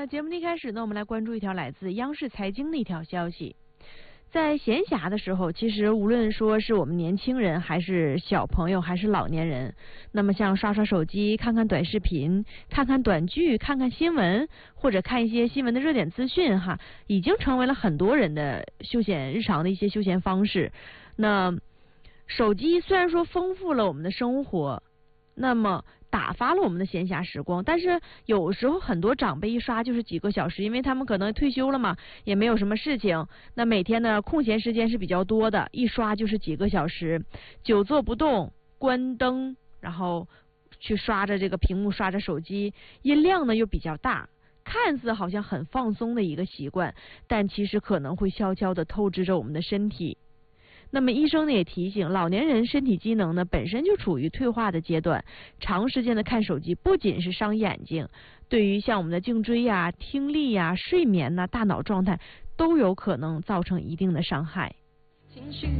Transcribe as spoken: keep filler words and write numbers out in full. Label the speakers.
Speaker 1: 那节目的一开始呢，我们来关注一条来自央视财经的一条消息。在闲暇的时候，其实无论说是我们年轻人，还是小朋友，还是老年人，那么像刷刷手机、看看短视频、看看短剧、看看新闻，或者看一些新闻的热点资讯，哈，已经成为了很多人的休闲日常的一些休闲方式。那手机虽然说丰富了我们的生活，那么打发了我们的闲暇时光，但是有时候很多长辈一刷就是几个小时，因为他们可能退休了嘛，也没有什么事情，那每天的空闲时间是比较多的，一刷就是几个小时，久坐不动，关灯，然后去刷着这个屏幕，刷着手机，音量呢又比较大，看似好像很放松的一个习惯，但其实可能会悄悄地透支着我们的身体。那么医生呢也提醒，老年人身体机能呢本身就处于退化的阶段，长时间的看手机不仅是伤眼睛，对于像我们的颈椎呀、听力呀、睡眠呐、大脑状态都有可能造成一定的伤害。情绪